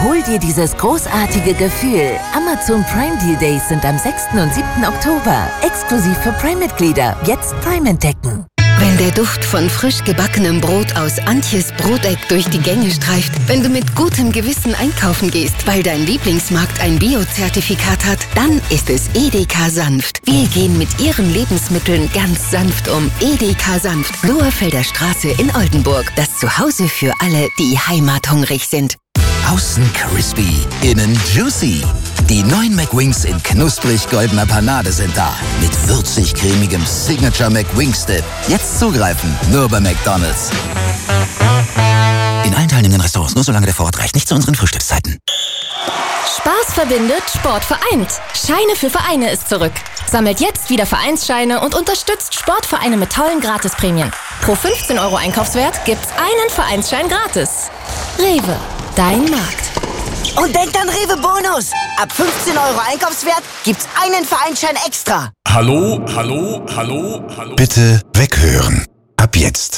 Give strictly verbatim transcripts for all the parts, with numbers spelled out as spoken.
Hol dir dieses großartige Gefühl. Amazon Prime Deal Days sind am sechsten und siebten Oktober. Exklusiv für Prime-Mitglieder. Jetzt Prime entdecken. Wenn der Duft von frisch gebackenem Brot aus Antjes Broteck durch die Gänge streift, wenn du mit gutem Gewissen einkaufen gehst, weil dein Lieblingsmarkt ein Bio-Zertifikat hat, dann ist es Edeka Sanft. Wir gehen mit ihren Lebensmitteln ganz sanft um. Edeka Sanft, Loherfelder Straße in Oldenburg. Das Zuhause für alle, die heimathungrig sind. Außen crispy, innen juicy. Die neuen McWings in knusprig goldener Panade sind da. Mit würzig-cremigem Signature McWings Dip. Jetzt zugreifen, nur bei McDonald's. In allen teilnehmenden Restaurants, nur solange der Vorrat reicht. Nicht zu unseren Frühstückszeiten. Spaß verbindet, Sport vereint. Scheine für Vereine ist zurück. Sammelt jetzt wieder Vereinsscheine und unterstützt Sportvereine mit tollen Gratisprämien. Pro fünfzehn Euro Einkaufswert gibt's einen Vereinsschein gratis. Rewe, dein Markt. Und denkt an Rewe Bonus. Ab fünfzehn Euro Einkaufswert gibt's einen Vereinsschein extra. Hallo, hallo, hallo, hallo. Bitte weghören. Ab jetzt.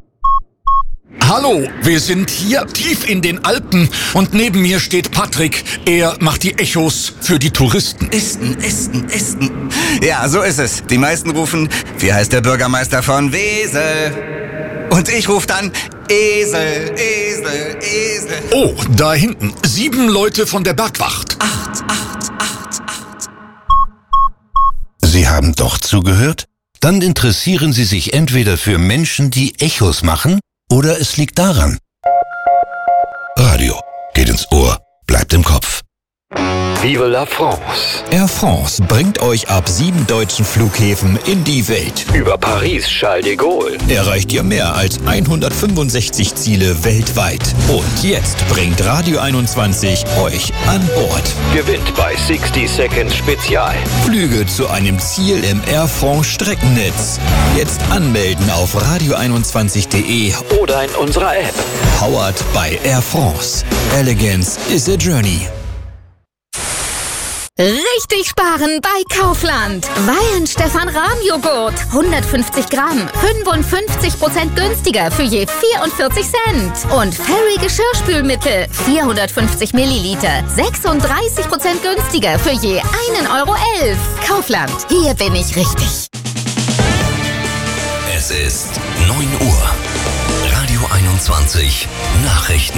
Hallo, wir sind hier tief in den Alpen und neben mir steht Patrick. Er macht die Echos für die Touristen. Esten, Esten, Esten. Ja, so ist es. Die meisten rufen, wie heißt der Bürgermeister von Wesel? Und ich rufe dann, Esel, Esel, Esel. Oh, da hinten. Sieben Leute von der Bergwacht. Acht, acht, acht, acht. Sie haben doch zugehört? Dann interessieren Sie sich entweder für Menschen, die Echos machen, oder es liegt daran. Radio geht ins Ohr, bleibt im Kopf. Vive la France! Air France bringt euch ab sieben deutschen Flughäfen in die Welt. Über Paris Charles de Gaulle erreicht ihr mehr als hundertfünfundsechzig Ziele weltweit. Und jetzt bringt Radio einundzwanzig euch an Bord. Gewinnt bei sixty Seconds Spezial. Flüge zu einem Ziel im Air France Streckennetz. Jetzt anmelden auf radio einundzwanzig punkt de oder in unserer App. Powered by Air France. Elegance is a journey. Richtig sparen bei Kaufland. Weihenstephan Rahmjoghurt. hundertfünfzig Gramm. fünfundfünfzig Prozent günstiger für je vierundvierzig Cent. Und Fairy Geschirrspülmittel. vierhundertfünfzig Milliliter. sechsunddreißig Prozent günstiger für je einen Euro elf. Kaufland. Hier bin ich richtig. Es ist neun Uhr. Radio einundzwanzig. Nachrichten.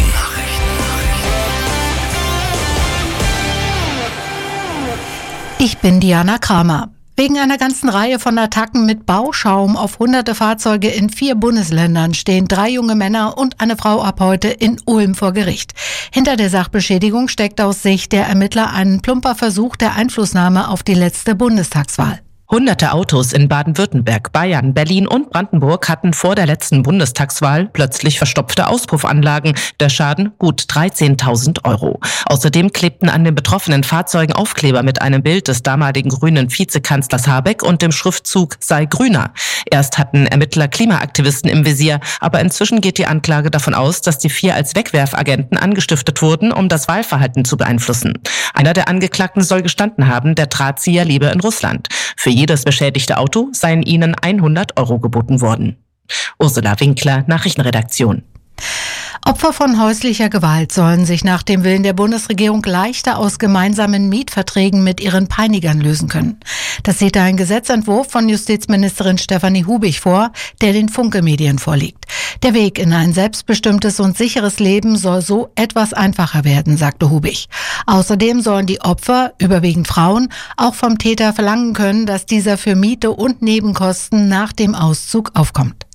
Ich bin Diana Kramer. Wegen einer ganzen Reihe von Attacken mit Bauschaum auf hunderte Fahrzeuge in vier Bundesländern stehen drei junge Männer und eine Frau ab heute in Ulm vor Gericht. Hinter der Sachbeschädigung steckt aus Sicht der Ermittler ein plumper Versuch der Einflussnahme auf die letzte Bundestagswahl. Hunderte Autos in Baden-Württemberg, Bayern, Berlin und Brandenburg hatten vor der letzten Bundestagswahl plötzlich verstopfte Auspuffanlagen. Der Schaden gut dreizehntausend Euro. Außerdem klebten an den betroffenen Fahrzeugen Aufkleber mit einem Bild des damaligen grünen Vizekanzlers Habeck und dem Schriftzug sei grüner. Erst hatten Ermittler Klimaaktivisten im Visier, aber inzwischen geht die Anklage davon aus, dass die vier als Wegwerfagenten angestiftet wurden, um das Wahlverhalten zu beeinflussen. Einer der Angeklagten soll gestanden haben, der Drahtzieher lebe in Russland. Für jedes beschädigte Auto seien ihnen hundert Euro geboten worden. Ursula Winkler, Nachrichtenredaktion. Opfer von häuslicher Gewalt sollen sich nach dem Willen der Bundesregierung leichter aus gemeinsamen Mietverträgen mit ihren Peinigern lösen können. Das sieht ein Gesetzentwurf von Justizministerin Stefanie Hubig vor, der den Funke-Medien vorliegt. Der Weg in ein selbstbestimmtes und sicheres Leben soll so etwas einfacher werden, sagte Hubig. Außerdem sollen die Opfer, überwiegend Frauen, auch vom Täter verlangen können, dass dieser für Miete und Nebenkosten nach dem Auszug aufkommt.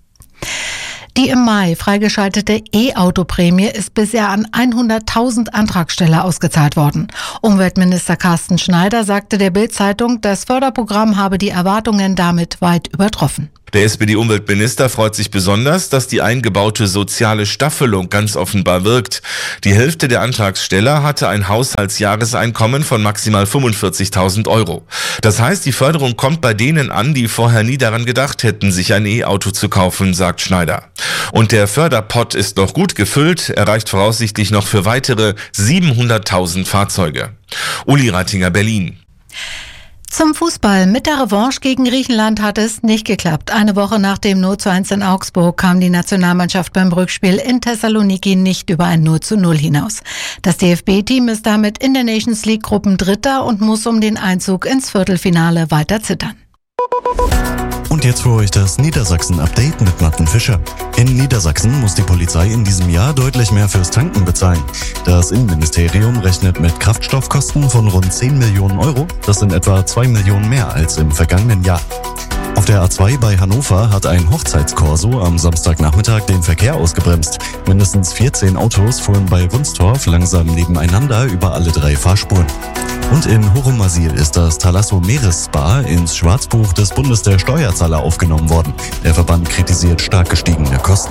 Die im Mai freigeschaltete E-Auto-Prämie ist bisher an hunderttausend Antragsteller ausgezahlt worden. Umweltminister Carsten Schneider sagte der Bild-Zeitung, das Förderprogramm habe die Erwartungen damit weit übertroffen. Der S P D-Umweltminister freut sich besonders, dass die eingebaute soziale Staffelung ganz offenbar wirkt. Die Hälfte der Antragsteller hatte ein Haushaltsjahreseinkommen von maximal fünfundvierzigtausend Euro. Das heißt, die Förderung kommt bei denen an, die vorher nie daran gedacht hätten, sich ein E-Auto zu kaufen, sagt Schneider. Und der Förderpott ist noch gut gefüllt, er reicht voraussichtlich noch für weitere siebenhunderttausend Fahrzeuge. Uli Reitinger, Berlin. Zum Fußball. Mit der Revanche gegen Griechenland hat es nicht geklappt. Eine Woche nach dem null zu eins in Augsburg kam die Nationalmannschaft beim Rückspiel in Thessaloniki nicht über ein null zu null hinaus. Das D F B-Team ist damit in der Nations League Gruppendritter und muss um den Einzug ins Viertelfinale weiter zittern. Und jetzt für euch das Niedersachsen-Update mit Martin Fischer. In Niedersachsen muss die Polizei in diesem Jahr deutlich mehr fürs Tanken bezahlen. Das Innenministerium rechnet mit Kraftstoffkosten von rund zehn Millionen Euro. Das sind etwa zwei Millionen mehr als im vergangenen Jahr. Auf der A zwei bei Hannover hat ein Hochzeitskorso am Samstagnachmittag den Verkehr ausgebremst. Mindestens vierzehn Autos fuhren bei Wunstorf langsam nebeneinander über alle drei Fahrspuren. Und in Horumasil ist das Thalasso Meeresspa ins Schwarzbuch des Bundes der Steuerzahler aufgenommen worden. Der Verband kritisiert stark gestiegene Kosten.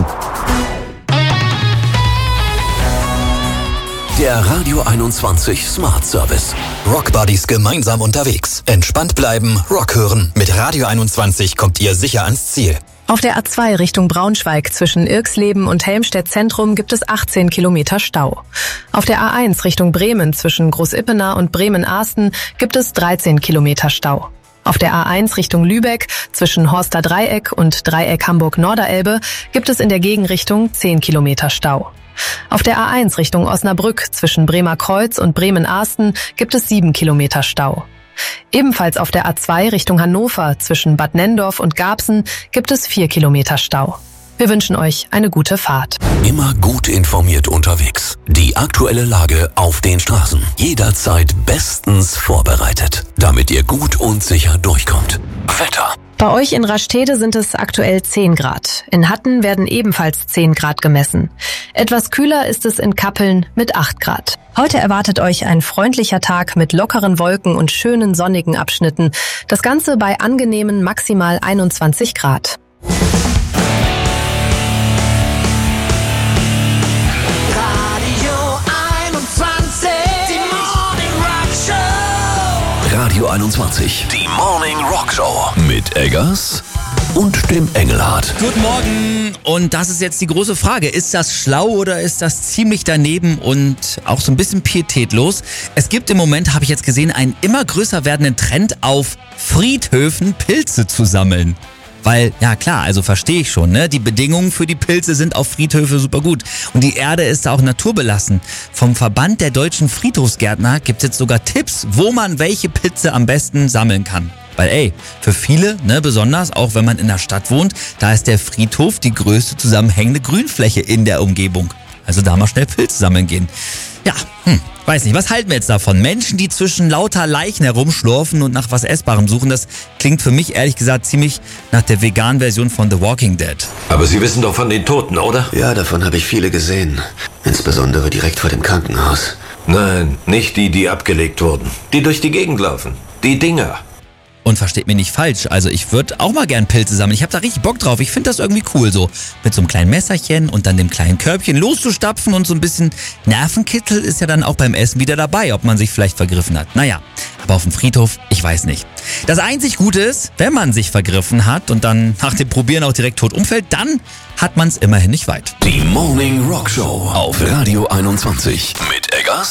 Der Radio einundzwanzig Smart Service. Rock Buddies gemeinsam unterwegs. Entspannt bleiben, Rock hören. Mit Radio einundzwanzig kommt ihr sicher ans Ziel. Auf der A zwei Richtung Braunschweig zwischen Irxleben und Helmstedt Zentrum gibt es achtzehn Kilometer Stau. Auf der A eins Richtung Bremen zwischen Großippenau und Bremen-Ahsten gibt es dreizehn Kilometer Stau. Auf der A eins Richtung Lübeck zwischen Horster Dreieck und Dreieck Hamburg-Norderelbe gibt es in der Gegenrichtung zehn Kilometer Stau. Auf der A eins Richtung Osnabrück zwischen Bremerkreuz und Bremen-Ahsten gibt es sieben Kilometer Stau. Ebenfalls auf der A zwei Richtung Hannover zwischen Bad Nenndorf und Garbsen gibt es vier Kilometer Stau. Wir wünschen euch eine gute Fahrt. Immer gut informiert unterwegs. Die aktuelle Lage auf den Straßen. Jederzeit bestens vorbereitet, damit ihr gut und sicher durchkommt. Wetter. Bei euch in Rastede sind es aktuell zehn Grad. In Hatten werden ebenfalls zehn Grad gemessen. Etwas kühler ist es in Kappeln mit acht Grad. Heute erwartet euch ein freundlicher Tag mit lockeren Wolken und schönen sonnigen Abschnitten. Das Ganze bei angenehmen maximal einundzwanzig Grad. Radio einundzwanzig, die Morning Rock Show mit Eggers und dem Engelhardt. Guten Morgen. Und das ist jetzt die große Frage. Ist das schlau oder ist das ziemlich daneben und auch so ein bisschen pietätlos? Es gibt im Moment, habe ich jetzt gesehen, einen immer größer werdenden Trend auf Friedhöfen Pilze zu sammeln. Weil, ja klar, also verstehe ich schon, ne? Die Bedingungen für die Pilze sind auf Friedhöfe super gut. Und die Erde ist auch naturbelassen. Vom Verband der deutschen Friedhofsgärtner gibt es jetzt sogar Tipps, wo man welche Pilze am besten sammeln kann. Weil ey, für viele, ne, besonders auch wenn man in der Stadt wohnt, da ist der Friedhof die größte zusammenhängende Grünfläche in der Umgebung. Also da mal schnell Pilze sammeln gehen. Ja, hm, weiß nicht, was halten wir jetzt davon? Menschen, die zwischen lauter Leichen herumschlurfen und nach was Essbarem suchen, das klingt für mich ehrlich gesagt ziemlich nach der veganen Version von The Walking Dead. Aber Sie wissen doch von den Toten, oder? Ja, davon habe ich viele gesehen. Insbesondere direkt vor dem Krankenhaus. Nein, nicht die, die abgelegt wurden. Die durch die Gegend laufen. Die Dinger. Und versteht mich nicht falsch, also ich würde auch mal gern Pilze sammeln. Ich habe da richtig Bock drauf. Ich finde das irgendwie cool, so mit so einem kleinen Messerchen und dann dem kleinen Körbchen loszustapfen und so ein bisschen Nervenkitzel ist ja dann auch beim Essen wieder dabei, ob man sich vielleicht vergriffen hat. Naja, aber auf dem Friedhof, ich weiß nicht. Das einzig Gute ist, wenn man sich vergriffen hat und dann nach dem Probieren auch direkt tot umfällt, dann hat man es immerhin nicht weit. Die Morning Rock Show auf Radio einundzwanzig mit Eggers